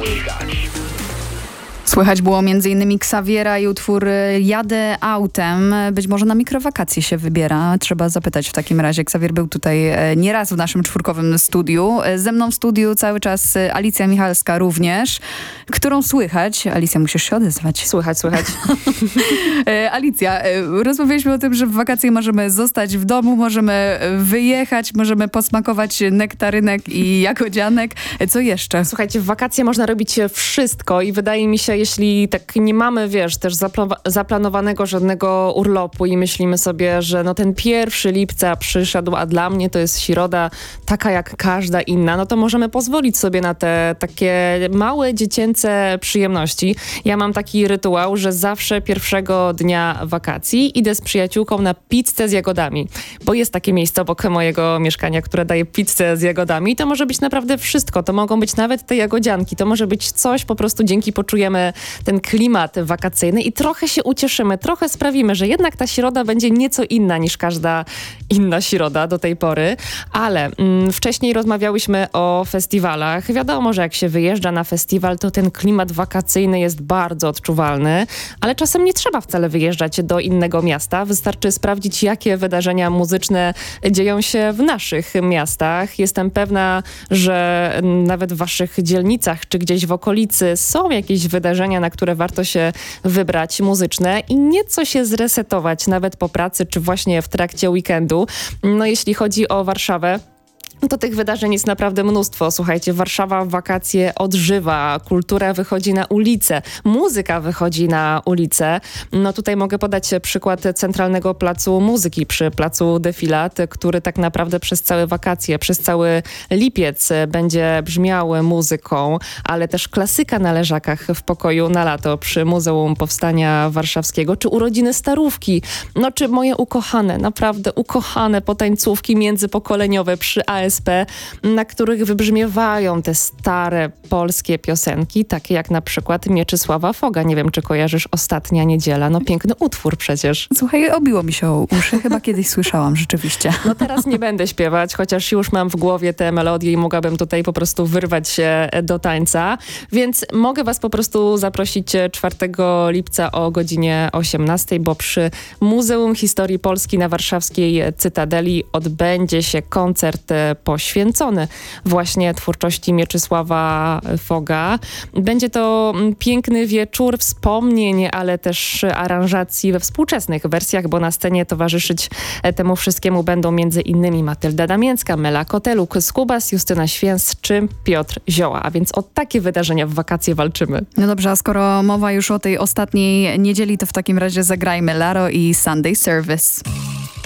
Słychać było m.in. Xaviera i utwór Jadę autem. Być może na mikrowakacje się wybiera. Trzeba zapytać w takim razie. Xavier był tutaj nieraz w naszym czwórkowym studiu. Ze mną w studiu cały czas Alicja Michalska również, którą słychać. Alicja, musisz się odezwać. Słychać. Alicja, rozmawialiśmy o tym, że w wakacje możemy zostać w domu, możemy wyjechać, możemy posmakować nektarynek i jagodzianek. Co jeszcze? Słuchajcie, w wakacje można robić wszystko i wydaje mi się, jeśli tak nie mamy, też zaplanowanego żadnego urlopu i myślimy sobie, że no ten 1 lipca przyszedł, a dla mnie to jest środa taka jak każda inna, no to możemy pozwolić sobie na te takie małe, dziecięce przyjemności. Ja mam taki rytuał, że zawsze pierwszego dnia wakacji idę z przyjaciółką na pizzę z jagodami, bo jest takie miejsce obok mojego mieszkania, które daje pizzę z jagodami i to może być naprawdę wszystko. To mogą być nawet te jagodzianki, to może być coś, po prostu dzięki poczujemy ten klimat wakacyjny i trochę się ucieszymy, trochę sprawimy, że jednak ta środa będzie nieco inna niż każda inna środa do tej pory, ale wcześniej rozmawiałyśmy o festiwalach. Wiadomo, że jak się wyjeżdża na festiwal, to ten klimat wakacyjny jest bardzo odczuwalny, ale czasem nie trzeba wcale wyjeżdżać do innego miasta. Wystarczy sprawdzić, jakie wydarzenia muzyczne dzieją się w naszych miastach. Jestem pewna, że nawet w waszych dzielnicach czy gdzieś w okolicy są jakieś wydarzenia, na które warto się wybrać muzyczne i nieco się zresetować nawet po pracy czy właśnie w trakcie weekendu. No jeśli chodzi o Warszawę, to tych wydarzeń jest naprawdę mnóstwo. Słuchajcie, Warszawa w wakacje odżywa, kultura wychodzi na ulicę, muzyka wychodzi na ulicę. No tutaj mogę podać przykład Centralnego Placu Muzyki przy Placu Defilat, który tak naprawdę przez całe wakacje, przez cały lipiec będzie brzmiał muzyką, ale też klasyka na leżakach w pokoju na lato przy Muzeum Powstania Warszawskiego, czy urodziny Starówki, no czy moje ukochane, naprawdę ukochane potańcówki międzypokoleniowe przy ASP, na których wybrzmiewają te stare polskie piosenki, takie jak na przykład Mieczysława Foga. Nie wiem, czy kojarzysz Ostatnia niedziela. No piękny utwór przecież. Słuchaj, obiło mi się o uszy. Chyba kiedyś słyszałam rzeczywiście. No teraz nie będę śpiewać, chociaż już mam w głowie tę melodię i mogłabym tutaj po prostu wyrwać się do tańca. Więc mogę was po prostu zaprosić 4 lipca o godzinie 18, bo przy Muzeum Historii Polski na warszawskiej Cytadeli odbędzie się koncert poświęcony właśnie twórczości Mieczysława Foga. Będzie to piękny wieczór wspomnień, ale też aranżacji we współczesnych wersjach, bo na scenie towarzyszyć temu wszystkiemu będą m.in. Matylda Damięcka, Mela Koteluk, Skubas, Justyna Święc czy Piotr Zioła. A więc o takie wydarzenia w wakacje walczymy. No dobrze, a skoro mowa już o tej ostatniej niedzieli, to w takim razie zagrajmy Laro i Sunday Service.